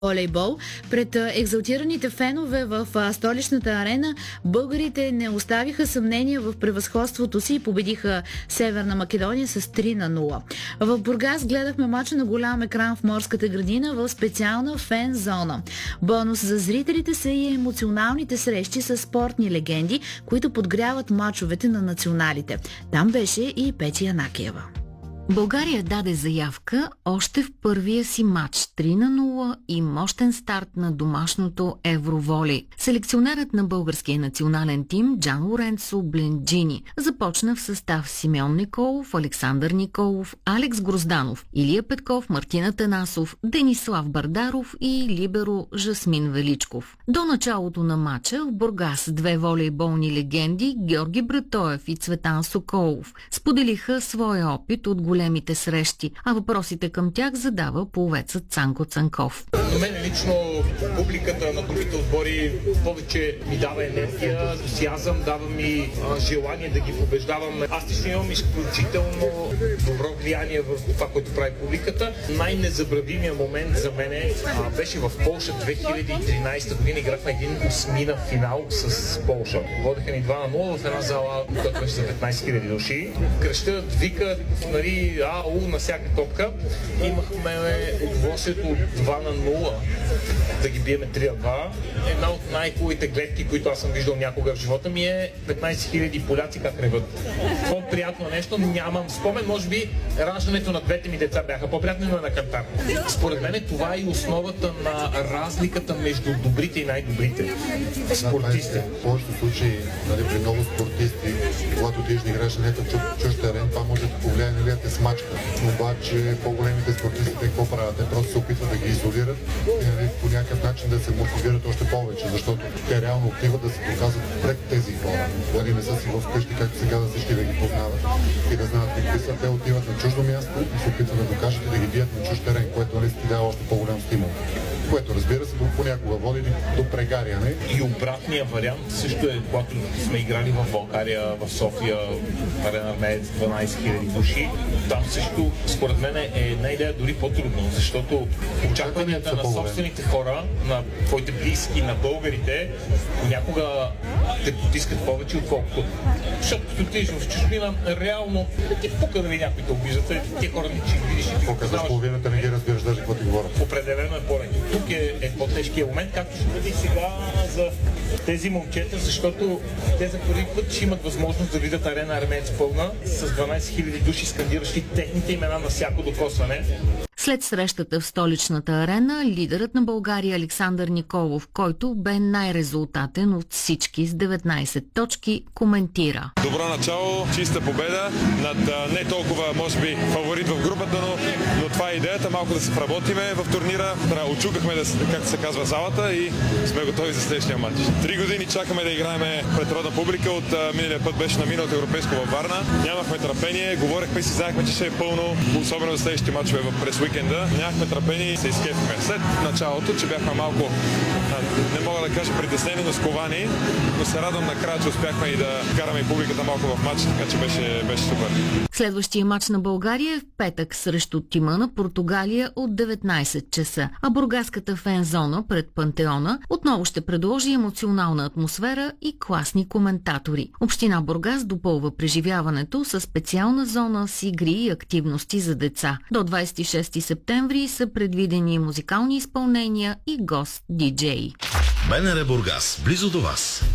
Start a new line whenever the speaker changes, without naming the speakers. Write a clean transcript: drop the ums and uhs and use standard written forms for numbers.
волейбол. Пред екзалтираните фенове в столичната арена българите не оставиха съмнения в превъзходството си и победиха Северна Македония с 3-0. В Бургас гледахме мача на голям екран в Морската градина в специална фен зона. Бонус за зрителите са и емоционалните срещи с спортни легенди, които подгряват мачовете на националите. Там беше и Петя Янакиева.
България даде заявка още в първия си матч 3-0 и мощен старт на домашното Евроволей. Селекционерът на българския национален тим Джан Лоренцо Бленджини започна в състав Симеон Николов, Александър Николов, Алекс Грозданов, Илия Петков, Мартин Танасов, Денислав Бардаров и либеро Жасмин Величков. До началото на матча в Бургас две волейболни легенди Георги Братоев и Цветан Соколов споделиха своя опит от големите срещи, а въпросите към тях задава пловецът Цанко Цанков.
На мен лично публиката на другите отбори повече ми дава енергия, ентусиазъм, дава ми желание да ги побеждавам. Аз лично имам изключително добро влияние върху това, което прави публиката. Най-незабравимия момент за мен беше в Полша 2013 година. Играхме един осмина финал с Полша. Водеха ни 2-0 в една зала, която беше за 15 000 души. Крещят, викат, АУ на всяка топка. Имахме удоволствието от 2-0 да ги биеме 3-2. Една от най-хубавите гледки, които аз съм виждал някога в живота ми е 15 000 поляци как реват. По-приятно нещо нямам спомен, може би раждането на двете ми деца бяха по-приятни, но на кантар. Според мен това е и основата на разликата между добрите и най-добрите спортисти.
В повечето случаи, при много спортисти, когато ти играеш на някакъв чужд терен, това може да повлияе на те смачка. Обаче по-големите спортисти какво правят? Те просто се опитват да ги изолират и по някакъв начин да се мотивират още повече, защото те реално отиват да се доказват пред тези хора. Дали не са си в къщи, както сега да всички да ги познават и да знаят какви са. Те отиват на чуждо място и се опитват да докажат и да ги бият на чужд терен, което не си дава още по-голям стимул. Което, разбира се, понякога води до прегаряне.
И обратния вариант също е, когато сме играли в България, в София, Арена Армеец, 12 000 души. Там също, според мен, е една идея дори по-трудно, защото очакванията на собствените хора, на твоите близки, на българите, понякога те потискат повече, отколкото. Защото като отидеш в чужбина, реално ти пука дали някой те обиждат, тия хора не че ги видиш.
Показваш половината, не ги разбираш даже какво ти говоря.
Определено е по-леко. Тук е по-тежкият момент, както ще бъде и сега за тези момчета, защото те за първи път ще имат възможност да видят Арена Армеец пълна с 12 000 души скандиращи техните имена на всяко докосване.
След срещата в столичната арена, лидерът на България Александър Николов, който бе най-резултатен от всички с 19 точки, коментира.
Добро начало, чиста победа над не толкова, може би, фаворит в групата, но това е идеята, малко да се вработиме в турнира. Очукахме, както се казва, залата и сме готови за следващия матч. 3 години чакаме да играем пред родна публика, от миналия път беше на миналото европейско във Варна. Нямахме търпение, говорехме и си знаехме, че ще е пълно, особено за следващите мачове през уикенда. Нямахме търпение и се изкефихме. След началото, че бяхме малко, не мога да кажа притеснени, но сковани, но се радвам накрая, че успяхме и да караме и публиката малко в матч, така че беше супер.
Следващия матч на България е в петък срещу тима на Португалия от 19 часа, а бургаската фен-зона пред Пантеона отново ще предложи емоционална атмосфера и класни коментатори. Община Бургас допълва преживяването със специална зона с игри и активности за деца. До 26 септември са предвидени музикални изпълнения и гост-диджеи.
БНР Бургас, близо до вас.